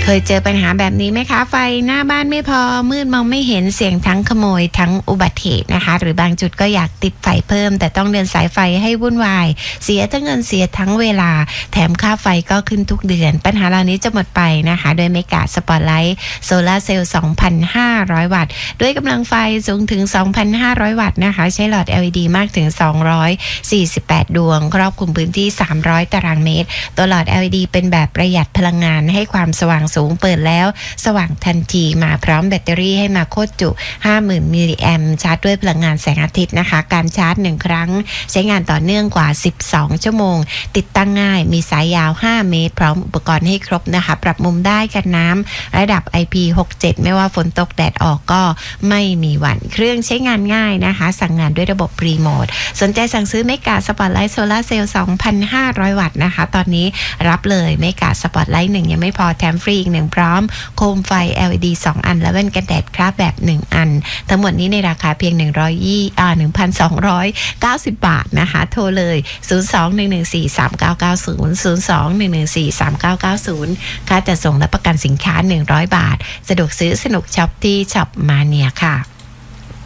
เคยเจอปัญหาแบบนี้ไหมคะไฟหน้าบ้านไม่พอมืดมองไม่เห็นเสี่ยงทั้งขโมยทั้งอุบัติเหตุนะคะหรือบางจุดก็อยากติดไฟเพิ่มแต่ต้องเดินสายไฟให้วุ่นวายเสียทั้งเงินเสียทั้งเวลาแถมค่าไฟก็ขึ้นทุกเดือนปัญหาเหล่านี้จะหมดไปนะคะโดยเมกะสปอตไลท์โซลาร์เซลล์ 2,500 วัตต์ด้วยกำลังไฟสูงถึง 2,500 วัตต์นะคะใช้หลอด LED มากถึง248ดวงครอบคลุมพื้นที่300ตารางเมตรตัวหลอด LED เป็นแบบประหยัดพลังงานให้ความสว่างสูงเปิดแล้วสว่างทันทีมาพร้อมแบตเตอรี่ให้มาโคตรจุ 50,000 มิลลิแอมป์ชาร์จด้วยพลังงานแสงอาทิตย์นะคะการชาร์จ1ครั้งใช้งานต่อเนื่องกว่า12ชั่วโมงติดตั้งง่ายมีสายยาว5เมตรพร้อมอุปกรณ์ให้ครบนะคะปรับมุมได้กันน้ำระดับ IP67 ไม่ว่าฝนตกแดดออกก็ไม่มีหวั่นเครื่องใช้งานง่ายนะคะสั่งงานด้วยระบบรีโมทสนใจสั่งซื้อเมกะสปอตไลท์โซลาร์เซลล์ 2,500 วัตต์นะคะตอนนี้รับเลยเมกะสปอตไลท์1ยังไม่พอแถมฟรีอีก1พร้อมโคมไฟ LED 2 อันและแว่นกันแดดคราฟแบบ1อันทั้งหมดนี้ในราคาเพียง1,290 บาทนะคะโทรเลย02-114-3990 02-114-3990ค่าจัดส่งและประกันสินค้า100 บาทสะดวกซื้อสนุกช็อปที่ช็อปมาเนียค่ะ